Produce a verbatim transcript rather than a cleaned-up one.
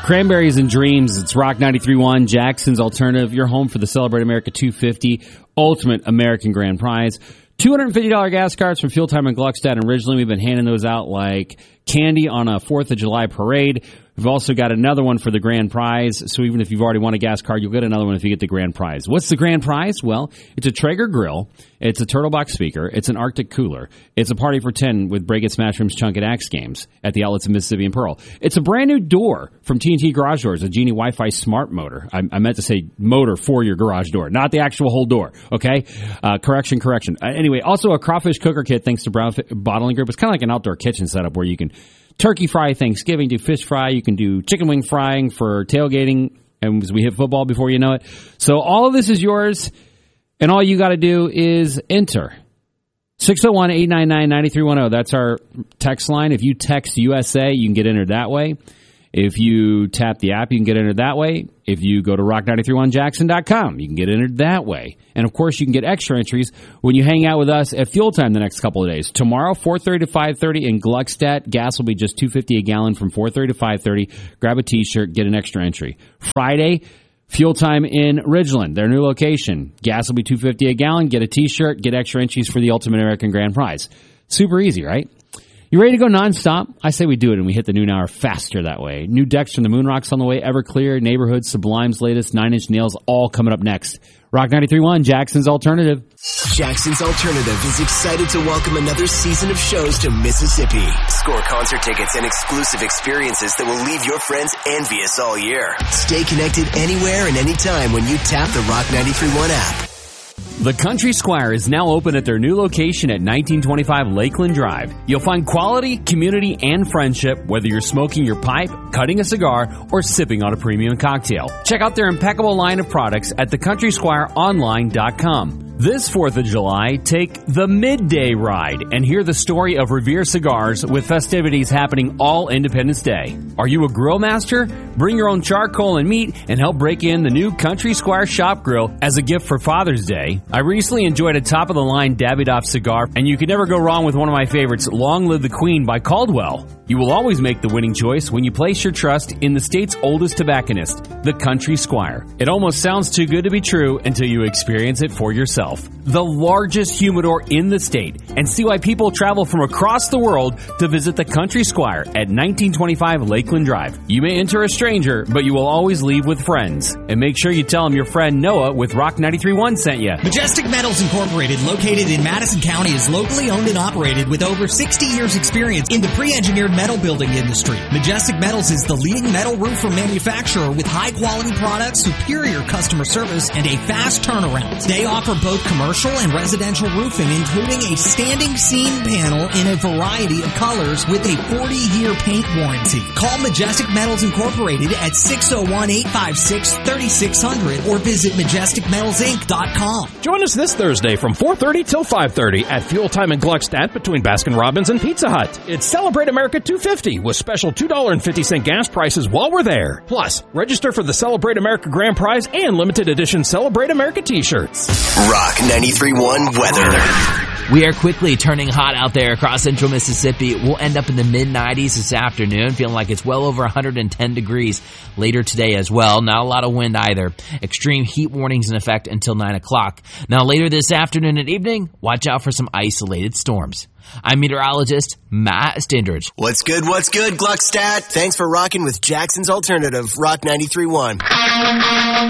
Cranberries and Dreams. It's Rock ninety-three point one, Jackson's Alternative. Your home for the Celebrate America two fifty Ultimate American Grand Prize. two hundred fifty dollars gas cards from Fuel Time in Gluckstadt and Ridgeland. We've been handing those out like candy on a fourth of July parade. We've also got another one for the grand prize. So even if you've already won a gas card, you'll get another one if you get the grand prize. What's the grand prize? Well, it's a Traeger grill. It's a Turtle Box speaker. It's an Arctic cooler. It's a party for ten with Break It, Smash Rooms, Chunk, and Axe games at the outlets of Mississippi and Pearl. It's a brand new door from T N T Garage Doors, a Genie Wi-Fi smart motor. I, I meant to say motor for your garage door, not the actual whole door, okay? Uh, correction, correction. Uh, anyway, also a crawfish cooker kit thanks to Brown Bottling Group. It's kind of like an outdoor kitchen setup where you can turkey fry Thanksgiving, do fish fry. You can do chicken wing frying for tailgating, and as we hit football before you know it. So all of this is yours, and all you got to do is enter. six oh one, eight nine nine, nine three one oh. That's our text line. If you text U S A, you can get entered that way. If you tap the app, you can get entered that way. If you go to rock nine three one jackson dot com, you can get entered that way. And, of course, you can get extra entries when you hang out with us at Fuel Time the next couple of days. Tomorrow, four thirty to five thirty in Gluckstadt. Gas will be just two fifty a gallon from four thirty to five thirty. Grab a T-shirt, get an extra entry. Friday, Fuel Time in Ridgeland, their new location. Gas will be two fifty a gallon. Get a T-shirt, get extra entries for the Ultimate American Grand Prize. Super easy, right? You ready to go nonstop? I say we do it and we hit the noon hour faster that way. New decks from the Moonrocks on the way, Everclear, Neighborhood, Sublime's latest, Nine Inch Nails, all coming up next. Rock ninety-three point one, Jackson's Alternative. Jackson's Alternative is excited to welcome another season of shows to Mississippi. Score concert tickets and exclusive experiences that will leave your friends envious all year. Stay connected anywhere and anytime when you tap the Rock ninety-three point one app. The Country Squire is now open at their new location at nineteen twenty-five Lakeland Drive. You'll find quality, community, and friendship whether you're smoking your pipe, cutting a cigar, or sipping on a premium cocktail. Check out their impeccable line of products at the country squire online dot com. This fourth of July, take the Midday Ride and hear the story of Revere Cigars with festivities happening all Independence Day. Are you a grill master? Bring your own charcoal and meat and help break in the new Country Squire Shop Grill as a gift for Father's Day. I recently enjoyed a top-of-the-line Davidoff cigar, and you can never go wrong with one of my favorites, Long Live the Queen by Caldwell. You will always make the winning choice when you place your trust in the state's oldest tobacconist, the Country Squire. It almost sounds too good to be true until you experience it for yourself. The largest humidor in the state, and see why people travel from across the world to visit the Country Squire at nineteen twenty-five Lakeland Drive. You may enter a stranger, but you will always leave with friends. And make sure you tell them your friend Noah with Rock ninety-three point one sent you. Majestic Metals Incorporated, located in Madison County, is locally owned and operated with over sixty years experience in the pre-engineered metal building industry. Majestic Metals is the leading metal roofer manufacturer with high-quality products, superior customer service, and a fast turnaround. They offer both commercial and residential roofing, including a standing seam panel in a variety of colors with a forty-year paint warranty. Call Majestic Metals Incorporated at six oh one, eight five six, three six zero zero or visit majestic metals inc dot com. Join us this Thursday from four thirty till five thirty at Fuel Time in Gluckstadt between Baskin-Robbins and Pizza Hut. It's Celebrate America two fifty with special two dollars and fifty cents gas prices while we're there. Plus, register for the Celebrate America Grand Prize and limited edition Celebrate America t-shirts. Rock ninety-three point one weather. We are quickly turning hot out there across central Mississippi. We'll end up in the mid nineties this afternoon, feeling like it's well over one hundred ten degrees later today as well. Not a lot of wind either. Extreme heat warnings in effect until nine o'clock. Now later this afternoon and evening, watch out for some isolated storms. I'm meteorologist Matt Stindridge. What's good, what's good, Gluckstadt? Thanks for rocking with Jackson's Alternative, Rock ninety-three point one.